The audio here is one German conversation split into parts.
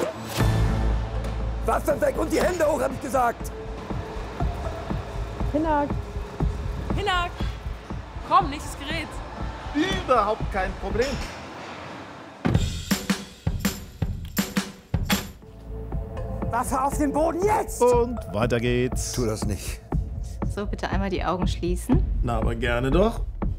Waffen weg und die Hände hoch, hab ich gesagt! Hinak! Hinak! Komm, nächstes Gerät! Überhaupt kein Problem. Waffe auf den Boden jetzt! Und weiter geht's. Tu das nicht. So, bitte einmal die Augen schließen. Na, aber gerne doch.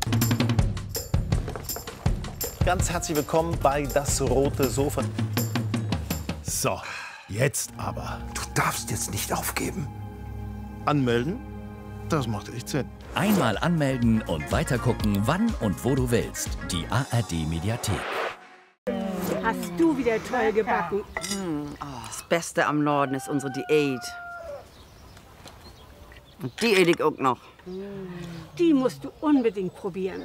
Ganz herzlich willkommen bei Das Rote Sofa. So, jetzt aber. Du darfst jetzt nicht aufgeben. Anmelden? Das macht echt Sinn. Einmal anmelden und weitergucken, wann und wo du willst. Die ARD-Mediathek. Hast du wieder toll gebacken? Das Beste am Norden ist unsere Diät. Und die esse ich auch noch. Die musst du unbedingt probieren.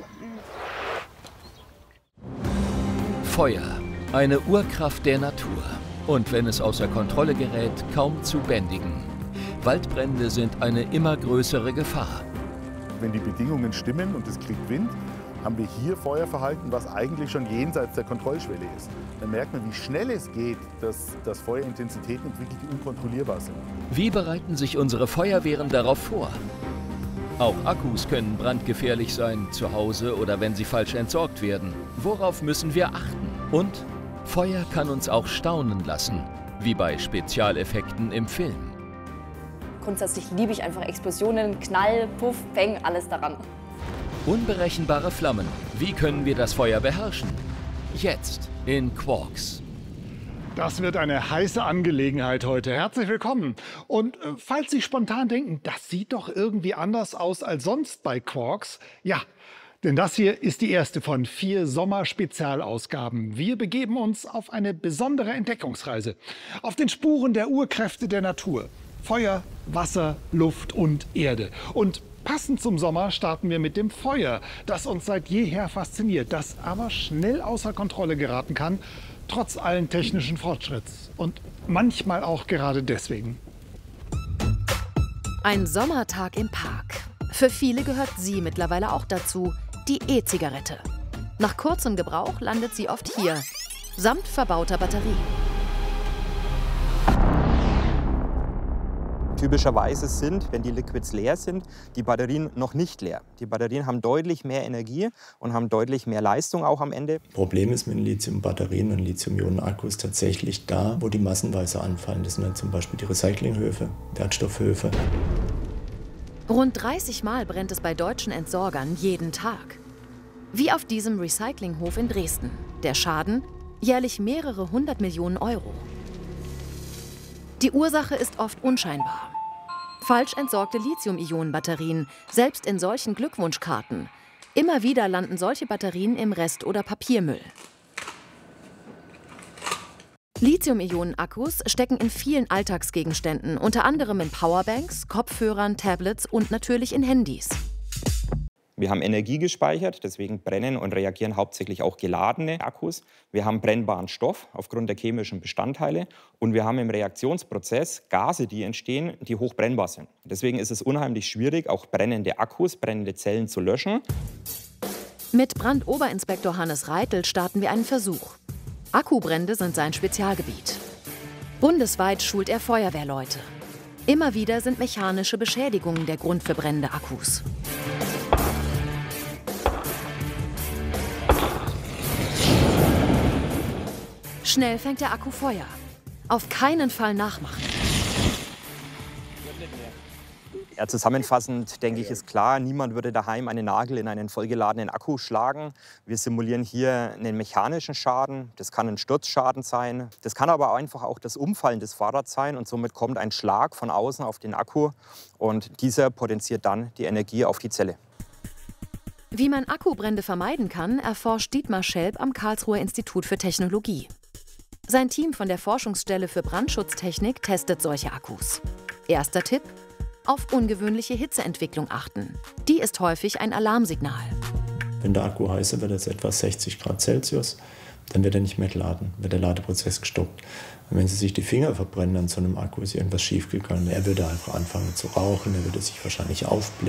Feuer, eine Urkraft der Natur. Und wenn es außer Kontrolle gerät, kaum zu bändigen. Waldbrände sind eine immer größere Gefahr. Wenn die Bedingungen stimmen und es kriegt Wind, haben wir hier Feuerverhalten, was eigentlich schon jenseits der Kontrollschwelle ist. Dann merkt man, wie schnell es geht, dass Feuerintensitäten entwickelt, die unkontrollierbar sind. Wie bereiten sich unsere Feuerwehren darauf vor? Auch Akkus können brandgefährlich sein, zu Hause oder wenn sie falsch entsorgt werden. Worauf müssen wir achten? Und Feuer kann uns auch staunen lassen, wie bei Spezialeffekten im Film. Grundsätzlich liebe ich einfach Explosionen, Knall, Puff, Peng, alles daran. Unberechenbare Flammen. Wie können wir das Feuer beherrschen? Jetzt in Quarks. Das wird eine heiße Angelegenheit heute. Herzlich willkommen. Und falls Sie spontan denken, das sieht doch irgendwie anders aus als sonst bei Quarks. Ja, denn das hier ist die erste von 4 Sommer-Spezialausgaben. Wir begeben uns auf eine besondere Entdeckungsreise. Auf den Spuren der Urkräfte der Natur. Feuer, Wasser, Luft und Erde. Und passend zum Sommer starten wir mit dem Feuer, das uns seit jeher fasziniert, das aber schnell außer Kontrolle geraten kann, trotz allen technischen Fortschritts. Und manchmal auch gerade deswegen. Ein Sommertag im Park. Für viele gehört sie mittlerweile auch dazu, die E-Zigarette. Nach kurzem Gebrauch landet sie oft hier, samt verbauter Batterie. Typischerweise sind, wenn die Liquids leer sind, die Batterien noch nicht leer. Die Batterien haben deutlich mehr Energie und haben deutlich mehr Leistung auch am Ende. Problem ist mit den Lithium-Batterien und Lithium-Ionen-Akkus tatsächlich da, wo die massenweise anfallen. Das sind dann zum Beispiel die Recyclinghöfe, Wertstoffhöfe. Rund 30 Mal brennt es bei deutschen Entsorgern jeden Tag. Wie auf diesem Recyclinghof in Dresden. Der Schaden? Jährlich mehrere 100 Millionen Euro. Die Ursache ist oft unscheinbar. Falsch entsorgte Lithium-Ionen-Batterien, selbst in solchen Glückwunschkarten. Immer wieder landen solche Batterien im Rest- oder Papiermüll. Lithium-Ionen-Akkus stecken in vielen Alltagsgegenständen, unter anderem in Powerbanks, Kopfhörern, Tablets und natürlich in Handys. Wir haben Energie gespeichert, deswegen brennen und reagieren hauptsächlich auch geladene Akkus. Wir haben brennbaren Stoff aufgrund der chemischen Bestandteile und wir haben im Reaktionsprozess Gase, die entstehen, die hochbrennbar sind. Deswegen ist es unheimlich schwierig, auch brennende Akkus, brennende Zellen zu löschen. Mit Brandoberinspektor Hannes Reitel starten wir einen Versuch. Akkubrände sind sein Spezialgebiet. Bundesweit schult er Feuerwehrleute. Immer wieder sind mechanische Beschädigungen der Grund für brennende Akkus. Schnell fängt der Akku Feuer. Auf keinen Fall nachmachen. Ja, zusammenfassend denke ich, ist klar, niemand würde daheim einen Nagel in einen vollgeladenen Akku schlagen. Wir simulieren hier einen mechanischen Schaden. Das kann ein Sturzschaden sein. Das kann aber einfach auch das Umfallen des Fahrrads sein. Und somit kommt ein Schlag von außen auf den Akku. Und dieser potenziert dann die Energie auf die Zelle. Wie man Akkubrände vermeiden kann, erforscht Dietmar Schelp am Karlsruher Institut für Technologie. Sein Team von der Forschungsstelle für Brandschutztechnik testet solche Akkus. Erster Tipp: auf ungewöhnliche Hitzeentwicklung achten. Die ist häufig ein Alarmsignal. Wenn der Akku heißer wird als etwa 60 Grad Celsius, dann wird er nicht mehr geladen, wird der Ladeprozess gestoppt. Und wenn Sie sich die Finger verbrennen an so einem Akku, ist irgendwas schiefgegangen. Er würde einfach anfangen zu rauchen, er würde sich wahrscheinlich aufblähen.